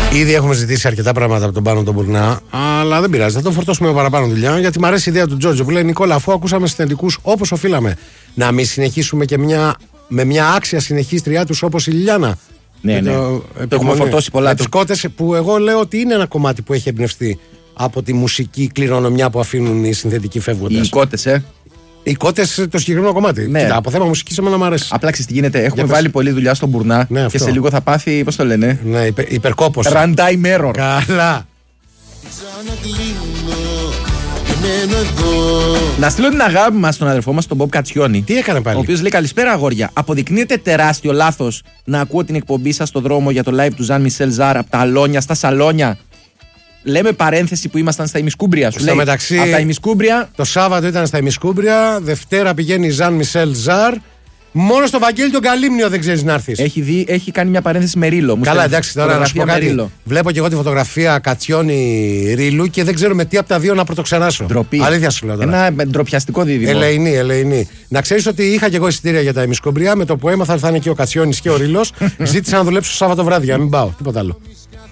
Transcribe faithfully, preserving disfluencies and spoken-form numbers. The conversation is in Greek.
Ήδη έχουμε ζητήσει αρκετά πράγματα από τον Πάνο τον Μπουρνά, αλλά δεν πειράζει. Θα τον φορτώσουμε με παραπάνω δουλειά, γιατί μου αρέσει η ιδέα του Τζόρτζο που λέει: Νικόλα, αφού ακούσαμε συνεντικούς όπως οφείλαμε, να μην συνεχίσουμε και μια, με μια άξια συνεχίστριά τους όπως η Λιλιάνα. Ναι, ναι. Το, το έχουμε φορτώσει πολλά. Τους κότες που εγώ λέω ότι είναι ένα κομμάτι που έχει εμπνευστεί από τη μουσική κληρονομιά που αφήνουν οι συνθετικοί φεύγοντες. Οι κότες, ε. Οι κότες το συγκεκριμένο κομμάτι. Ναι. Κοίτα, από θέμα μουσική σε μένα μου αρέσει. Απλά ξέρεις τι γίνεται. Έχουμε Για βάλει πες. πολλή δουλειά στον Μπουρνά Ναι, και αυτό. σε λίγο θα πάθει, πώς το λένε. Ναι, υπε, υπερκόπωση. Runtime error. Καλά. Να στείλω την αγάπη μας στον αδερφό μας, τον Μπομπ Κατσιόνι. Τι έκανε πάλι? Ο οποίος λέει: Καλησπέρα, αγόρια. Αποδεικνύεται τεράστιο λάθος να ακούω την εκπομπή σας στο δρόμο για το live του Ζαν Μισελ Ζαρ από τα Αλόνια στα Σαλόνια. Λέμε παρένθεση που ήμασταν στα ημισκούμπρια. Σου Στο λέει, μεταξύ, από τα ημισκούμπρια. Το Σάββατο ήταν στα ημισκούμπρια, Δευτέρα πηγαίνει Ζαν Μισελ Ζαρ. Μόνο στο Βαγγέλη τον Καλύμνιο δεν ξέρει να έρθει. Έχει, δει, έχει κάνει μια παρένθεση με Ρίλο. Μου Καλά, στέλνει εντάξει, τώρα να σου πω φωτογραφία με κάτι. Ρίλο. Βλέπω και εγώ τη φωτογραφία Κατσιόνι Ρίλου και δεν ξέρω με τι από τα δύο να πρωτοξεράσω. Ντροπή. Αλήθεια σου λέω τώρα. Ένα ντροπιαστικό δίδυμο. Ελεηνή, ελεηνή. Να ξέρει ότι είχα και εγώ εισιτήρια για τα ημισκούμπρια. Με το που έμαθα ότι θα είναι και ο Κατσιόνι και ο Ρίλο, ζήτησα να δουλέψω Σάββατο βράδυ για να μην πάω. Τίποτα άλλο.